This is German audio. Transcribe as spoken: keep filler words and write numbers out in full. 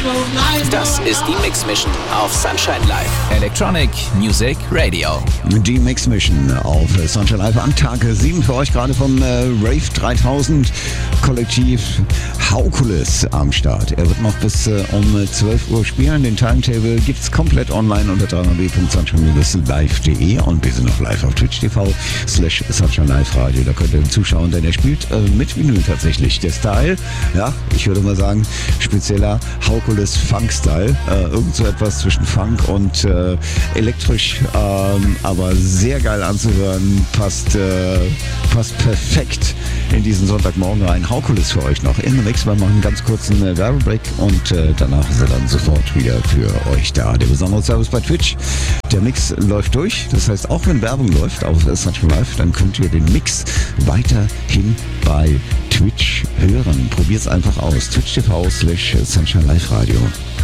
Das ist die Mix Mission auf Sunshine Live. Electronic Music Radio. Die Mix Mission auf Sunshine Live am Tag sieben für euch gerade vom äh, Rave dreitausend Kollektiv Haukulis am Start. Er wird noch bis äh, um zwölf Uhr spielen. Den Timetable gibt es komplett online unter w w w punkt sunshine live punkt de und wir sind noch live auf Twitch T V slash Sunshine Live Radio. Da könnt ihr zuschauen, denn er spielt äh, mit Vinyl tatsächlich. Der Style, ja, ich würde mal sagen, spezieller Haukulis Funk-Style. Äh, irgend so etwas zwischen Funk und äh, elektrisch, ähm, aber sehr geil anzuhören. Passt, äh, passt perfekt in diesen Sonntagmorgen rein. Haukulis für euch noch in the Mix. Wir machen einen ganz kurzen äh, Werbebreak und äh, danach ist er dann sofort wieder für euch da. Der besondere Service bei Twitch. Der Mix läuft durch. Das heißt, auch wenn Werbung läuft auf Sunshine Live, dann könnt ihr den Mix weiterhin bei Twitch hören. Probiert's einfach aus. Twitch T V slash Sunshine Live Radio.